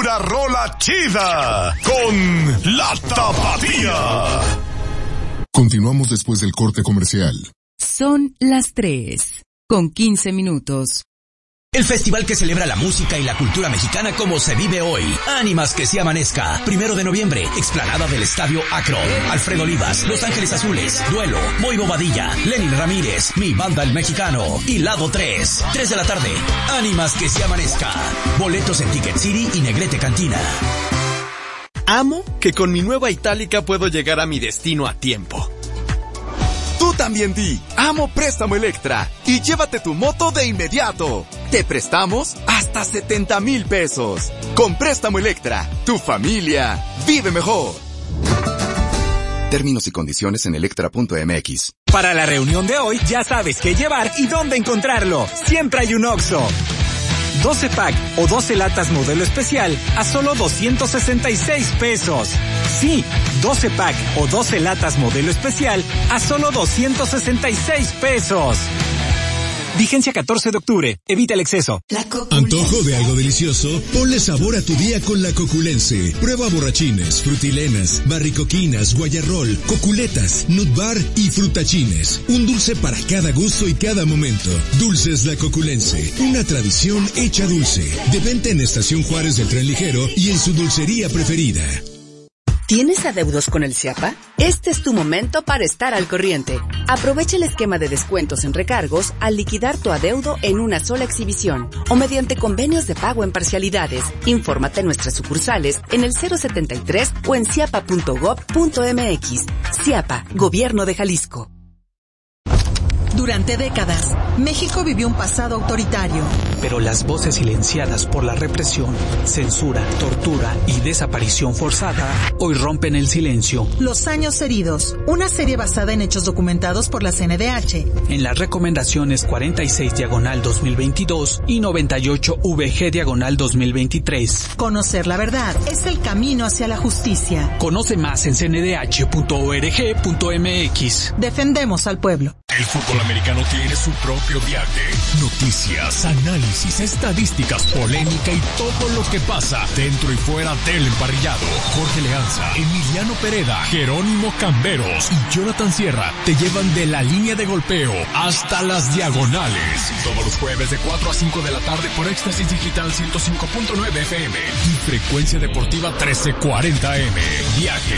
pura rola chida con La Tapatía. Continuamos después del corte comercial. Son las 3:15. El festival que celebra la música y la cultura mexicana como se vive hoy. Ánimas que se amanezca. 1 de noviembre, explanada del Estadio Akron. Alfredo Olivas, Los Ángeles Azules, Duelo, Moy Bobadilla, Lenin Ramírez, Mi Banda el Mexicano y Lado 3. 3 de la tarde. Ánimas que se amanezca. Boletos en Ticket City y Negrete Cantina. Amo que con mi nueva Itálica puedo llegar a mi destino a tiempo. Tú también di, amo Préstamo Electra y llévate tu moto de inmediato. Te prestamos hasta 70,000 pesos. Con Préstamo Electra, tu familia vive mejor. Términos y condiciones en electra.mx. Para la reunión de hoy, ya sabes qué llevar y dónde encontrarlo. Siempre hay un Oxxo. 12 pack o 12 latas modelo especial a solo 266 pesos. Sí, 12 pack o 12 latas modelo especial a solo 266 pesos. Vigencia 14 de octubre. Evita el exceso. ¿Antojo de algo delicioso? Ponle sabor a tu día con La Coculense. Prueba borrachines, frutilenas, barricoquinas, guayarrol, coculetas, nut bar y frutachines. Un dulce para cada gusto y cada momento. Dulces La Coculense. Una tradición hecha dulce. De venta en Estación Juárez del Tren Ligero y en su dulcería preferida. ¿Tienes adeudos con el CIAPA? Este es tu momento para estar al corriente. Aprovecha el esquema de descuentos en recargos al liquidar tu adeudo en una sola exhibición o mediante convenios de pago en parcialidades. Infórmate en nuestras sucursales en el 073 o en ciapa.gov.mx. CIAPA, Gobierno de Jalisco. Durante décadas, México vivió un pasado autoritario. Pero las voces silenciadas por la represión, censura, tortura y desaparición forzada hoy rompen el silencio. Los años heridos, una serie basada en hechos documentados por la CNDH. En las recomendaciones 46/2022 y 98VG/2023. Conocer la verdad es el camino hacia la justicia. Conoce más en cndh.org.mx. Defendemos al pueblo. El fútbol americano tiene su propio viaje. Noticias, análisis, estadísticas, polémica y todo lo que pasa dentro y fuera del emparrillado. Jorge Leanza, Emiliano Pereda, Jerónimo Camberos y Jonathan Sierra te llevan de la línea de golpeo hasta las diagonales. Todos los jueves de 4 a 5 de la tarde por Éxtasis Digital 105.9 FM y Frecuencia Deportiva 1340 AM. Viaje